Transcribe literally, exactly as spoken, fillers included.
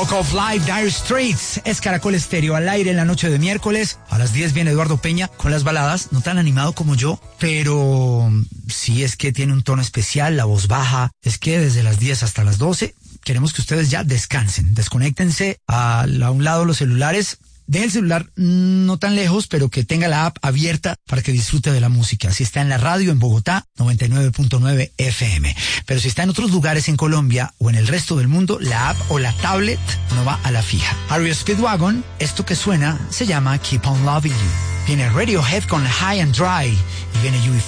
Walk of Life, Dire Straits. Es Caracol Estéreo al aire en la noche de miércoles. A las diez viene Eduardo Peña con las baladas, no tan animado como yo, pero sí es que tiene un tono especial, la voz baja. Es que desde las diez hasta las doce queremos que ustedes ya descansen, desconéctense a, a un lado los celulares. Deje el celular no tan lejos, pero que tenga la app abierta para que disfrute de la música. Si está en la radio en Bogotá, noventa y nueve punto nueve F M. Pero si está en otros lugares en Colombia o en el resto del mundo, la app o la tablet no va a la fija. R E O Speedwagon, esto que suena, se llama Keep on Loving You. Viene Radiohead con High and Dry y viene U